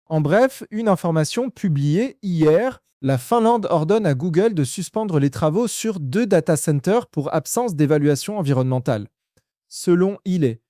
En bref, une information publiée hier, la Finlande ordonne à Google de suspendre les travaux sur 2 data centers pour absence d'évaluation environnementale. Selon Ilé,